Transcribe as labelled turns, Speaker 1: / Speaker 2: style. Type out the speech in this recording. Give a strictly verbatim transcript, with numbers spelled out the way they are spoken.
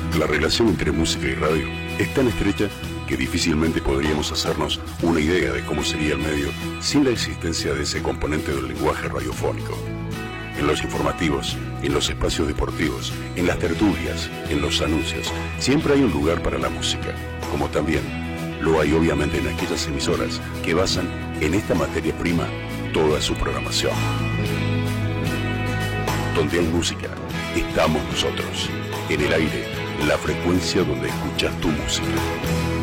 Speaker 1: La relación entre música y radio es tan estrecha que difícilmente podríamos hacernos una idea de cómo sería el medio sin la existencia de ese componente del lenguaje radiofónico. En los informativos, en los espacios deportivos, en las tertulias, en los anuncios, siempre hay un lugar para la música, como también lo hay obviamente en aquellas emisoras que basan en esta materia prima toda su programación. Donde hay música, estamos nosotros. En el aire, la frecuencia donde escuchas tu música.